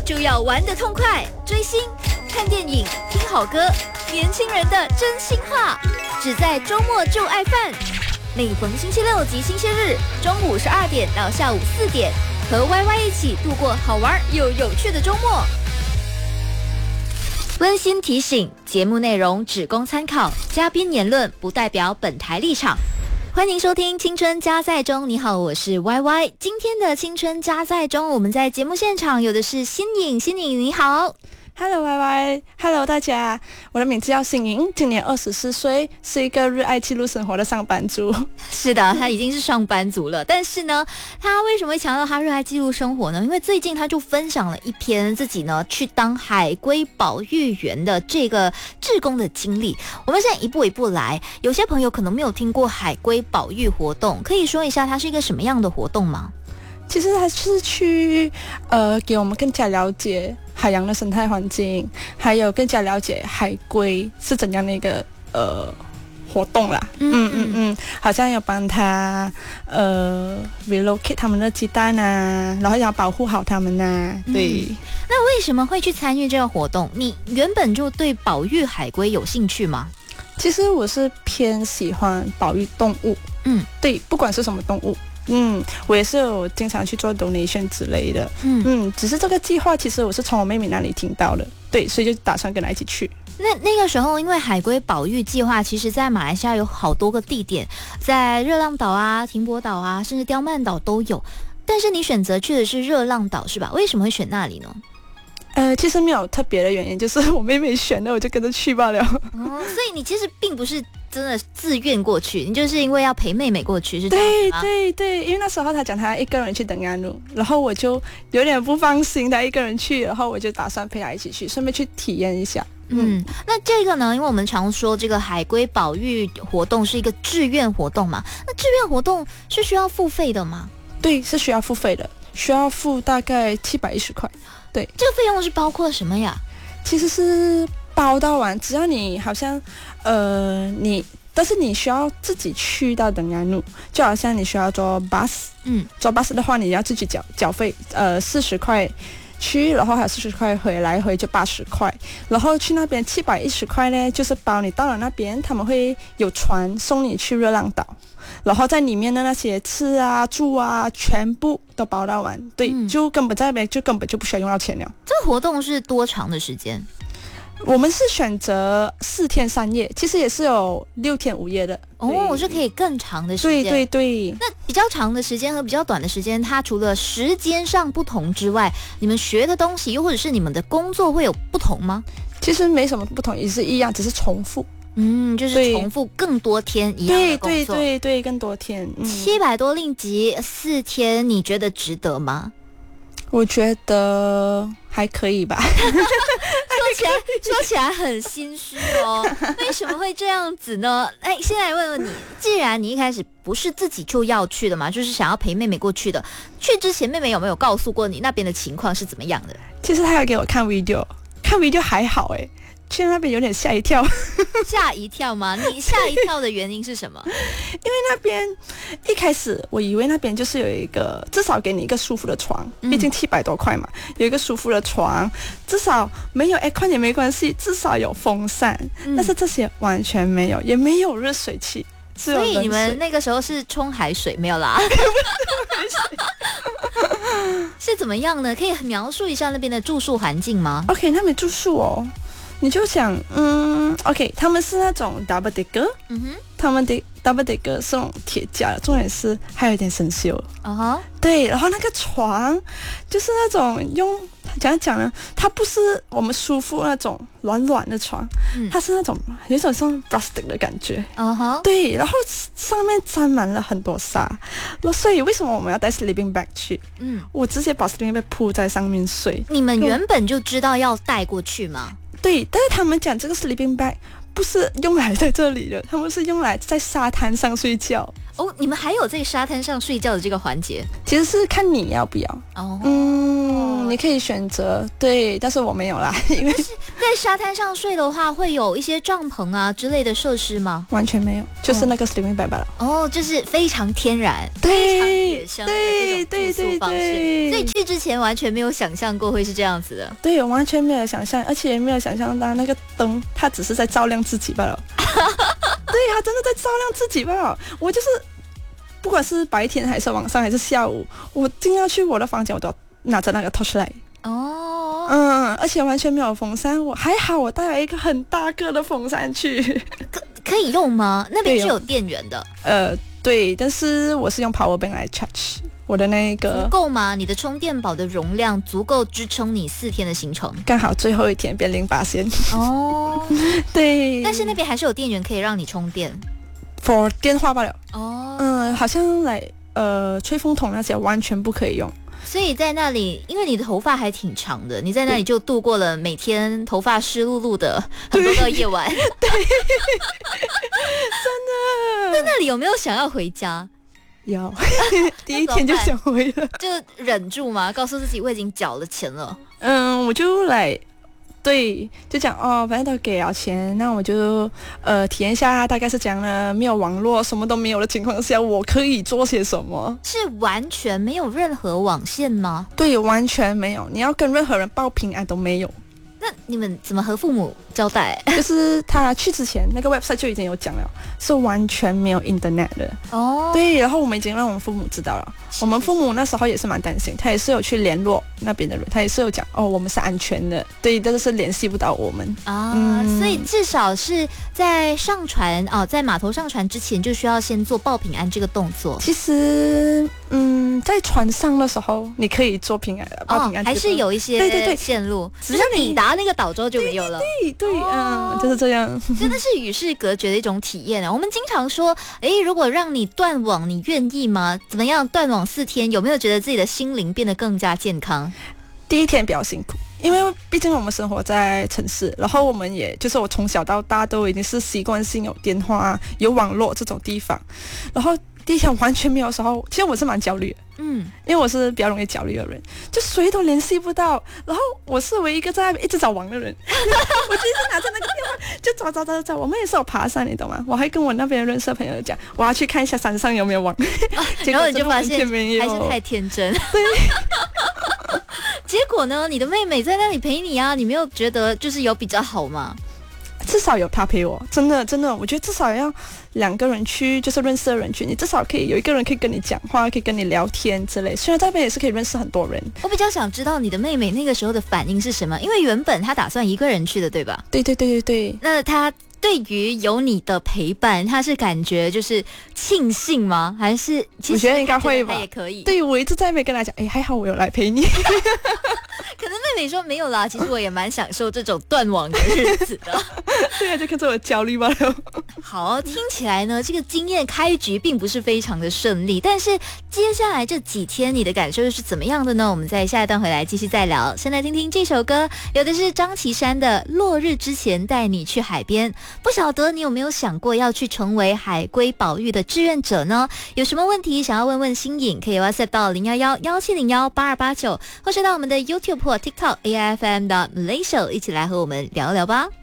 就要玩得痛快，追星、看电影、听好歌，年轻人的真心话，只在周末就爱饭。每逢星期六及星期日，中午12点到下午4点，和 YY 一起度过好玩又有趣的周末。温馨提醒：节目内容只供参考，嘉宾言论不代表本台立场。欢迎收听《青春加载中》，你好，我是 YY。今天的《青春加载中》，我们在节目现场有的是新颖，新颖你好。 Hello YY，Hello 大家，我的名字叫新颖，今年24岁，是一个热爱记录生活的上班族。 是的，他已经是上班族了，但是呢，他为什么会强调他热爱记录生活呢？因为最近他就分享了一篇自己呢去当海龟保育员的这个志工的经历。我们现在一步一步来，有些朋友可能没有听过海龟保育活动，可以说一下它是一个什么样的活动吗？ 其实它是去给我们更加了解海洋的生态环境，还有更加了解海龟是怎样的一个活动啦。好像有帮他relocate 他们的鸡蛋啊，然后要保护好他们啊。对。 那为什么会去参与这个活动？你原本就对保育海龟有兴趣吗？ 其实我是偏喜欢保育动物。对，不管是什么动物。我也是有经常去做 donation 之类的。只是这个计划其实我是从我妹妹那里听到的，对，所以就打算跟她一起去。 那个时候，因为海龟保育计划，其实在马来西亚有好多个地点，在热浪岛啊、停泊岛啊，甚至刁曼岛都有。但是你选择去的是热浪岛，是吧？为什么会选那里呢？ 其实没有特别的原因，就是我妹妹选的，我就跟着去罢了。 所以你其实并不是真的自愿过去，你就是因为要陪妹妹过去，是这样吗？ 对，因为那时候她讲她一个人去登安路，然后我就有点不放心她一个人去，然后我就打算陪她一起去，顺便去体验一下。 那这个呢，因为我们常说这个海龟保育活动是一个志愿活动嘛，那志愿活动是需要付费的吗？ 对，是需要付费的，需要付大概710块。对， 这个费用是包括什么呀？ 其实是包到完，只要你好像但是你需要自己去到登安路，就好像你需要坐 bus，坐 bus 的话你要自己缴费，40块去，然后还有40块来回就80块，然后去那边710块呢，就是包你到了那边，他们会有船送你去热浪岛。然后在里面的那些吃啊、住啊，全部都包到完。对，就根本在那边根本就不需要用到钱了。 这个活动是多长的时间？ 我们是选择4天3夜，其实也是有6天5夜的。 我是可以更长的时间。 对。 那比较长的时间和比较短的时间，它除了时间上不同之外，你们学的东西又或者是你们的工作会有不同吗？ 其实没什么不同，也是一样，只是重复。 就是重复更多天一样的工作。 对，更多天。 700多令吉4天，你觉得值得吗？ 我觉得还可以吧。 说起来很心虚哦。为什么会这样子呢？先来问问你，既然你一开始不是自己就要去的嘛，就是想要陪妹妹过去的，去之前妹妹有没有告诉过你那边的情况是怎么样的？ 其实她有给我看 video 还好去那边有点吓一跳。 吓一跳吗？你吓一跳的原因是什么？ 因为那边一开始我以为那边就是有一个至少给你一个舒服的床，毕竟700多块嘛，有一个舒服的床，至少没有aircon也没关系，至少有风扇。但是这些完全没有，也没有热水器。 所以你们那个时候是冲海水没有啦？是怎么样呢？可以描述一下那边的住宿环境吗 ？OK， 那边住宿你就想，OK， 他们是那种 double decker，他们的 double decker 是那种铁架的，重点是还有一点生锈。对，然后那个床就是那种怎样讲呢？它不是我们舒服那种软软的床，它是那种有一种像 plastic 的感觉。对，然后上面沾满了很多沙，所以为什么我们要带 sleeping bag 去？我直接把 sleeping bag 铺在上面睡。 你们原本就知道要带过去吗？ 对，但是他们讲这个 sleeping bag 不是用来在这里的，他们是用来在沙滩上睡觉。 哦，你们还有在沙滩上睡觉的这个环节？ 其实是看你要不要。哦，你可以选择，对，但是我没有啦，因为在沙滩上睡的话，会有一些帐篷啊之类的设施吗？ 完全没有，就是那个 sleeping bag 了。 哦，就是非常天然、非常野生的这种住宿方式。所以去之前完全没有想象过会是这样子的。 对，我完全没有想象，而且也没有想象到那个灯，它只是在照亮自己罢了。对，它真的在照亮自己罢了。我就是不管是白天还是晚上还是下午，我进要去我的房间，我都拿着那个 torchlight。哦，而且完全没有风扇，我还好，我带了一个很大个的风扇去。 可以用吗？那边是有电源的。 对，但是我是用 power bank 来 charge 我的那个。 足够吗？你的充电宝的容量足够支撑你4天的行程？ 刚好最后一天变0%。哦，对。 但是那边还是有电源可以让你充电。 for 电话罢了。哦，好像吹风筒那些完全不可以用。 所以在那里，因为你的头发还挺长的，你在那里就度过了每天头发湿漉漉的很多个夜晚。 对，真的。在那里有没有想要回家？ 有，第一天就想回了。 就忍住嘛，告诉自己我已经缴了钱了。 我就对，就讲反正都给了钱，那我就体验一下大概是讲了没有网络，什么都没有的情况下，我可以做些什么？ 是完全没有任何网线吗？ 对，完全没有，你要跟任何人报平安都没有。 那你们怎么和父母交代？ 就是他去之前，那个 website 就已经有讲了，是完全没有 internet 的。哦，对，然后我们已经让我们父母知道了。我们父母那时候也是蛮担心，他也是有去联络那边的人，他也是有讲我们是安全的，对，但是联系不到我们啊。所以至少是在上船在码头上船之前，就需要先做报平安这个动作。 其实，在船上的时候，你可以做平安报平安， 还是有一些线路，只是抵达那个岛之后就没有了。 对，就是这样。 真的是与世隔绝的一种体验啊！我们经常说，如果让你断网，你愿意吗？怎么样断网4天？有没有觉得自己的心灵变得更加健康？ 第一天比较辛苦，因为毕竟我们生活在城市，然后我们也就是我从小到大都已经是习惯性有电话、有网络这种地方，然后第一天完全没有的时候，其实我是蛮焦虑的。因为我是比较容易焦虑的人，就谁都联系不到，然后我是唯一一个在那边一直找网的人。我就是拿着那个电话就找，我们也是有爬山，你懂吗？我还跟我那边认识的朋友讲，我要去看一下山上有没有网。 然后你就发现还是太天真。对。结果呢，你的妹妹在那里陪你啊，你没有觉得就是有比较好吗？ 至少有他陪我，真的，我觉得至少要2个人去，就是认识的人去，你至少可以有一个人可以跟你讲话，可以跟你聊天之类。虽然在那边也是可以认识很多人。 我比较想知道你的妹妹那个时候的反应是什么，因为原本她打算一个人去的，对吧？ 对。 那她对于有你的陪伴，她是感觉就是庆幸吗？还是其实我觉得应该会吧， 她也可以。 对，我一直在那边跟她讲，还好我有来陪你。 可能妹妹说没有啦，其实我也蛮享受这种断网的日子的。 对啊，就看着我焦虑吧。 好，听起来呢，这个经验开局并不是非常的顺利，但是接下来这几天你的感受是怎么样的呢？我们在下一段回来继续再聊。先来听听这首歌，有的是张绮珊的《落日之前带你去海边》。不晓得你有没有想过要去成为海龟保育的志愿者呢？有什么问题想要问新颖，可以 WhatsApp 到011-1701-8289，或是到我们的 YouTube 或 TikTok AIFM 的 Malaysia 一起来和我们聊聊吧。